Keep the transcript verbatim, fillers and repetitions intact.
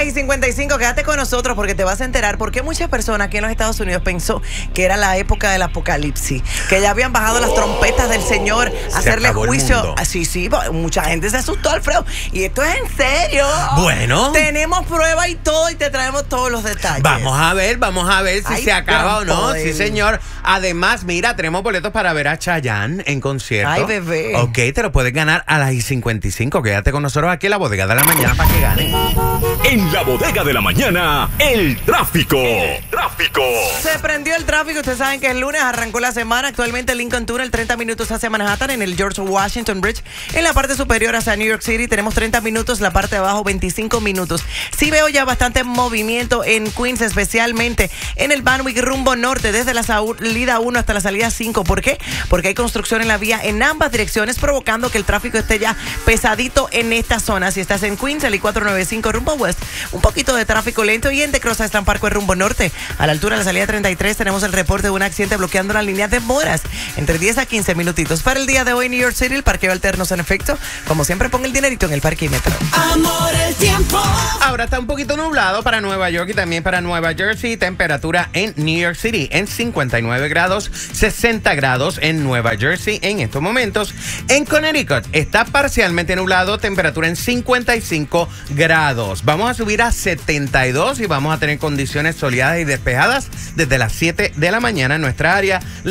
las y cincuenta y cinco, quédate con nosotros porque te vas a enterar por qué muchas personas aquí en los Estados Unidos pensó que era la época del apocalipsis, que ya habían bajado las trompetas del Señor a hacerle juicio. Sí, sí, mucha gente se asustó, Alfredo. Y esto es en serio. Bueno. Tenemos prueba y todo y te traemos todos los detalles. Vamos a ver, vamos a ver si Ay, se acaba o no. poder. Sí, señor. Además, mira, tenemos boletos para ver a Chayanne en concierto. Ay, bebé. Ok, te lo puedes ganar a las y cincuenta y cinco. Quédate con nosotros aquí en la bodega de la mañana para que gane. En la bodega de la mañana, el tráfico. El tráfico. Se prendió el tráfico, ustedes saben que el lunes arrancó la semana. Actualmente Lincoln Tunnel, treinta minutos hacia Manhattan, en el George Washington Bridge. En la parte superior hacia New York City tenemos treinta minutos, la parte de abajo veinticinco minutos. Sí veo ya bastante movimiento en Queens, especialmente en el Van Wyck rumbo norte, desde la salida uno hasta la salida cinco. ¿Por qué? Porque hay construcción en la vía en ambas direcciones, provocando que el tráfico esté ya pesadito en esta zona. Si estás en Queens, el I cuatrocientos noventa y cinco rumbo west, un poquito de tráfico lento, y en The Cross Island Parkway rumbo norte, a la altura de la salida treinta y tres, tenemos el reporte de un accidente bloqueando la línea de moras entre diez a quince minutitos. Para el día de hoy, New York City, el parqueo alterno en efecto. Como siempre, pon el dinerito en el parquímetro. Amor, el tiempo. Ahora está un poquito nublado para Nueva York y también para Nueva Jersey. Temperatura en New York City en cincuenta y nueve grados, sesenta grados en Nueva Jersey en estos momentos. En Connecticut está parcialmente nublado, temperatura en cincuenta y cinco grados. Vamos a subir a setenta y dos y vamos a tener condiciones soleadas y despejadas desde las siete de la mañana en nuestra área.